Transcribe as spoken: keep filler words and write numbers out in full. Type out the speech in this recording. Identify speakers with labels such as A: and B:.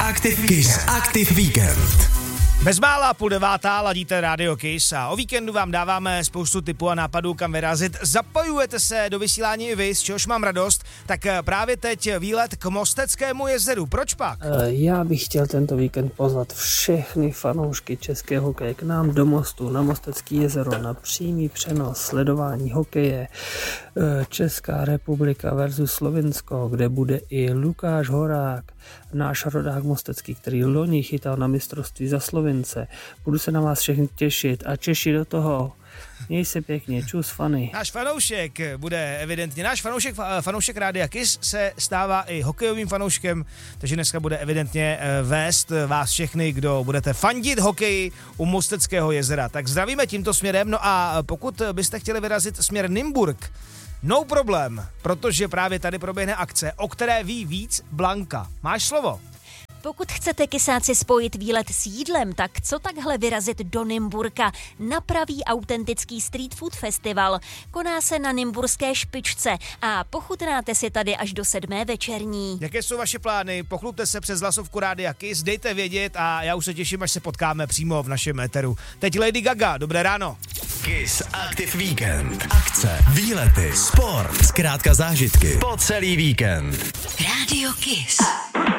A: Aktiv Kiss Aktiv Víkend.
B: Bezmála půl devátá ladíte Radio Kiss a o víkendu vám dáváme spoustu tipů a nápadů, kam vyrazit. Zapojujete se do vysílání i vy, z čehož mám radost, tak právě teď výlet k Mosteckému jezeru. Proč pak?
C: Já bych chtěl tento víkend pozvat všechny fanoušky českého hokeje k nám do Mostu na Mostecké jezero na přímý přenos sledování hokeje Česká republika versus Slovinsko, kde bude i Lukáš Horák, náš rodák mostecký, který loni chytal na mistrovství za Slovince. Budu se na vás všechny těšit a Češi do toho. Měj se pěkně, čus fany.
B: Náš fanoušek bude evidentně, náš fanoušek, fanoušek Rádia Kiss se stává i hokejovým fanouškem, takže dneska bude evidentně vést vás všechny, kdo budete fandit hokeji u Mosteckého jezera. Tak zdravíme tímto směrem, no a pokud byste chtěli vyrazit směr Nymburk, no problém, protože právě tady proběhne akce, o které ví víc Blanka. Máš slovo?
D: Pokud chcete kysáci spojit výlet s jídlem, tak co takhle vyrazit do Nymburka na pravý autentický street food festival. Koná se na nymburské špičce a pochutnáte si tady až do sedmé večerní.
B: Jaké jsou vaše plány? Pochlupte se přes hlasovku Rádia Kiss, dejte vědět a já už se těším, až se potkáme přímo v našem éteru. Teď Lady Gaga, dobré ráno.
A: Kiss Aktiv Víkend. Akce, výlety, sport, zkrátka zážitky po celý víkend.
D: Radio Kiss.